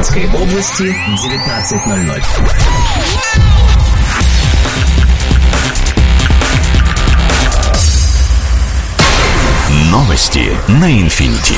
Ленинградской области 19:00. Новости на Инфинити.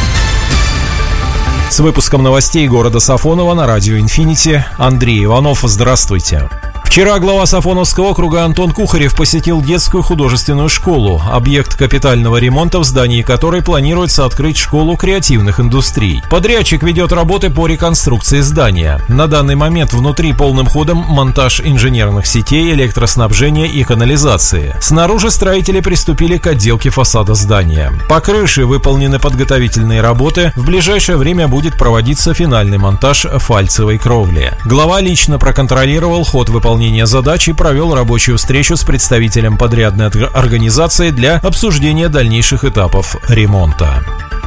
С выпуском новостей города Сафоново на радио Инфинити Андрей Иванов. Здравствуйте. Вчера глава Сафоновского округа Антон Кухарев посетил детскую художественную школу, объект капитального ремонта, в здании которой планируется открыть школу креативных индустрий. Подрядчик ведет работы по реконструкции здания. На данный момент внутри полным ходом монтаж инженерных сетей, электроснабжения и канализации. Снаружи строители приступили к отделке фасада здания. По крыше выполнены подготовительные работы. В ближайшее время будет проводиться финальный монтаж фальцевой кровли. Глава лично проконтролировал ход выполнения задач и провел рабочую встречу с представителем подрядной организации для обсуждения дальнейших этапов ремонта.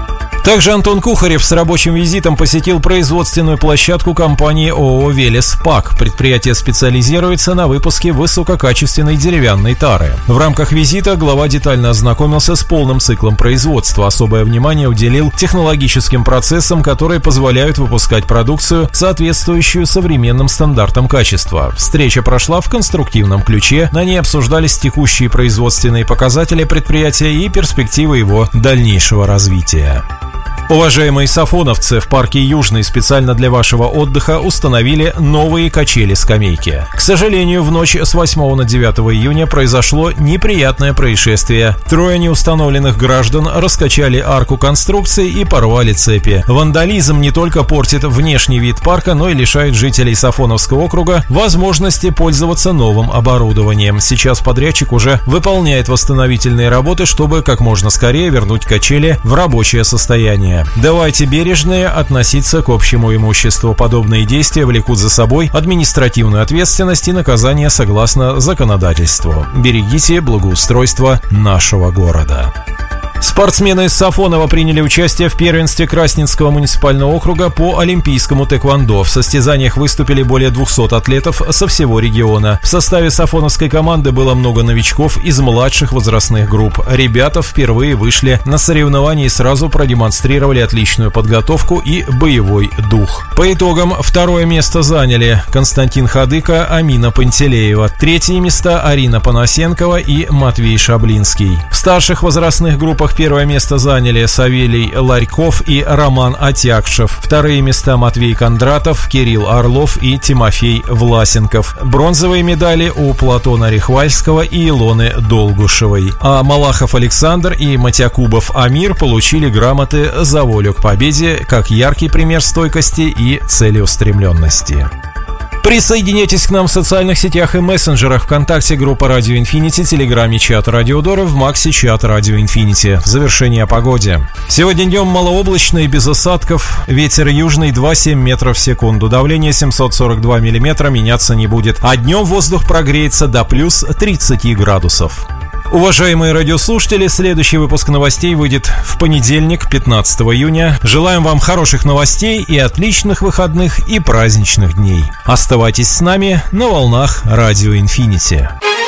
Также Антон Кухарев с рабочим визитом посетил производственную площадку компании ООО «Велес ПАК». Предприятие специализируется на выпуске высококачественной деревянной тары. В рамках визита глава детально ознакомился с полным циклом производства. Особое внимание уделил технологическим процессам, которые позволяют выпускать продукцию, соответствующую современным стандартам качества. Встреча прошла в конструктивном ключе. На ней обсуждались текущие производственные показатели предприятия и перспективы его дальнейшего развития. Уважаемые сафоновцы, в парке Южный специально для вашего отдыха установили новые качели-скамейки. К сожалению, в ночь с 8 на 9 июня произошло неприятное происшествие. Трое неустановленных граждан раскачали арку конструкции и порвали цепи. Вандализм не только портит внешний вид парка, но и лишает жителей Сафоновского округа возможности пользоваться новым оборудованием. Сейчас подрядчик уже выполняет восстановительные работы, чтобы как можно скорее вернуть качели в рабочее состояние. Давайте бережнее относиться к общему имуществу. Подобные действия влекут за собой административную ответственность и наказание согласно законодательству. Берегите благоустройство нашего города. Спортсмены из Сафонова приняли участие в первенстве Красненского муниципального округа по олимпийскому тэквондо. В состязаниях выступили более 200 атлетов со всего региона. В составе сафоновской команды было много новичков из младших возрастных групп. Ребята впервые вышли на соревнования и сразу продемонстрировали отличную подготовку и боевой дух. По итогам второе место заняли Константин Хадыка, Амина Пантелеева. Третьи места Арина Панасенкова и Матвей Шаблинский. В старших возрастных группах первое место заняли Савелий Ларьков и Роман Отякшев. Вторые места Матвей Кондратов, Кирилл Орлов и Тимофей Власенков. Бронзовые медали у Платона Рихвальского и Илоны Долгушевой. А Малахов Александр и Матякубов Амир получили грамоты за волю к победе, как яркий пример стойкости и целеустремленности. Присоединяйтесь к нам в социальных сетях и мессенджерах: ВКонтакте, группа Радио Инфинити, Телеграме чат Радио Дора, в Максе чат Радио Инфинити. В завершение о погоде. Сегодня днем малооблачно и без осадков. Ветер южный 2,7 метров в секунду. Давление 742 миллиметра, меняться не будет. А днем воздух прогреется до плюс 30 градусов. Уважаемые радиослушатели, следующий выпуск новостей выйдет в понедельник, 15 июня. Желаем вам хороших новостей и отличных выходных и праздничных дней. Оставайтесь с нами на волнах Радио Инфинити.